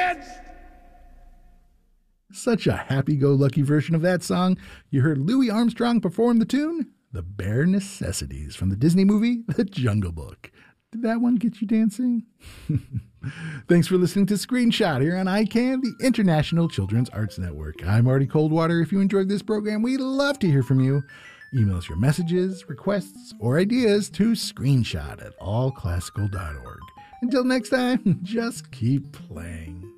kids! Such a happy-go-lucky version of that song. You heard Louis Armstrong perform the tune, The Bare Necessities, from the Disney movie, The Jungle Book. Did that one get you dancing? Thanks for listening to Screenshot here on ICANN, the International Children's Arts Network. I'm Artie Coldwater. If you enjoyed this program, we'd love to hear from you. Email us your messages, requests, or ideas to screenshot@allclassical.org. Until next time, just keep playing.